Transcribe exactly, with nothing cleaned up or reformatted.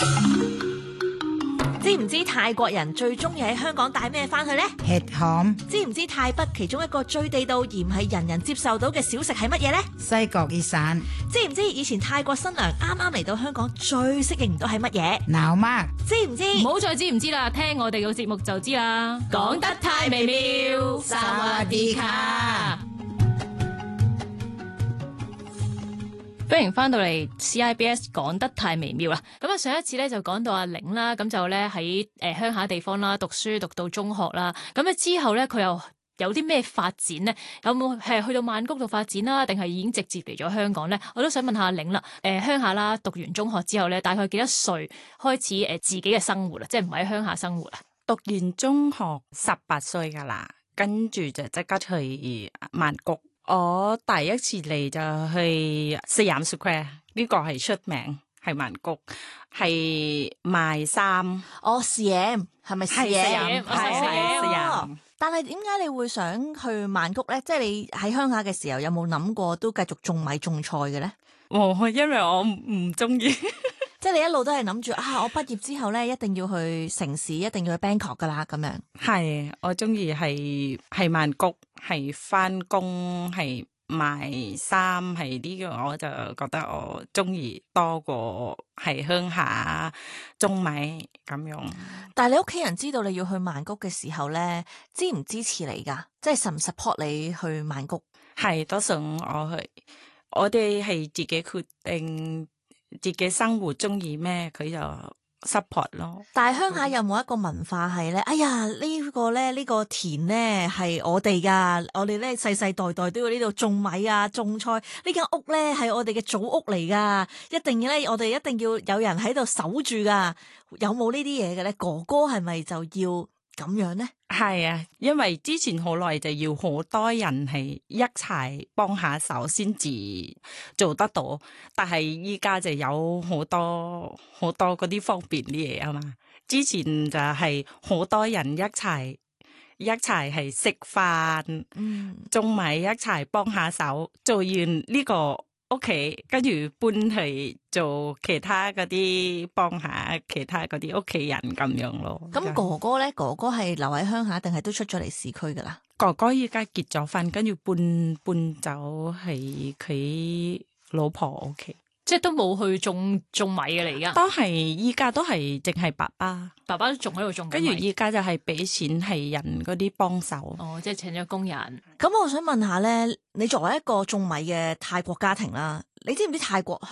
知唔知泰國人最中意喺香港帶咩翻去呢？ hetham。 知唔知泰北其中一個最地道而唔係人人接受到嘅小食係乜嘢呢？ 西角意散。 知唔知以前泰國新娘啱啱嚟到香港最適應唔到係乜嘢？ 鬧媽。 知唔知？ 唔好再知唔知啦，聽我哋個節目就知啦。講得太美妙， 薩瓦迪卡。 歡迎翻到嚟 C I B S 講得太微妙啦！咁啊，上一次咧就講到阿玲啦，咁就咧喺誒鄉下地方啦讀書，讀到中學啦。咁咧之後咧佢又有啲咩發展咧？有冇係去到曼谷度發展啦，定係已經直接嚟咗香港咧？我都想問下阿玲啦。誒鄉下啦，讀完中學之後咧，大概幾多歲開始誒自己嘅生活啦？即係唔係喺鄉下生活啊？ 讀完中學十八歲噶啦，跟住就即刻去曼谷。我第一次嚟就去 Siam Square， 呢個係出名，係曼谷，係賣衫。 哦，Siam係咪 Siam？ 係係 Siam。 但係點解你會想去曼谷咧？即係你喺鄉下嘅時候有冇諗過都繼續種米種菜嘅咧？ 哦，因為我唔中意。 即係你一路都係諗住啊！我畢業之後咧，一定要去城市，一定要去 Bangkok 噶啦，咁樣。 係，我中意係係曼谷，係翻工，係賣衫，係呢個我就覺得我中意多過係鄉下種米咁樣。 但係你屋企人知道你要去曼谷嘅時候咧，支唔支持你噶？即係 support 唔 support 你去曼谷？ 係都想我去，我哋係自己決定。自己生活中意咩，佢就 support 咯。 但係鄉下有冇一個文化係咧？哎呀，呢個咧，呢個田咧係我哋噶，我哋咧世世代代都要呢度種米啊、種菜。呢間屋咧係我哋嘅祖屋嚟噶，一定要咧，我哋一定要有人喺度守住噶。有冇呢啲嘢嘅咧？哥哥係咪就要咁樣咧？ 係啊，因為之前好耐就要好多人係一齊幫下手先至做得到，但係依家就有好多好多嗰啲方便啲嘢啊嘛。之前就係好多人一齊一齊係食飯，嗯，種米一齊幫下手，做完呢個屋企，跟住搬去做其他嗰啲幫下其他嗰啲屋企人咁樣咯。 咁哥哥咧，哥哥係留喺鄉下定係都出咗嚟市區噶啦？ 哥哥依家結咗婚，跟住搬搬走係佢老婆屋企， 即係都冇去種種米嘅嚟。而家都係依家都係淨係爸爸， 爸爸都仲喺度種緊米。 跟住依家就係俾錢係人嗰啲幫手。 哦，即係請咗工人。 咁我想問下咧，你作為一個種米嘅泰國家庭啦，你知唔知泰國